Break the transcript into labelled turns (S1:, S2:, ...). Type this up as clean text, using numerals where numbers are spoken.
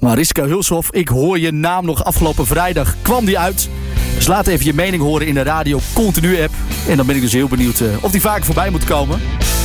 S1: Mariska Hulshoff, ik hoor je naam nog. Afgelopen vrijdag kwam die uit. Dus laat even je mening horen in de Radio Continu app. En dan ben ik dus heel benieuwd of die vaker voorbij moet komen.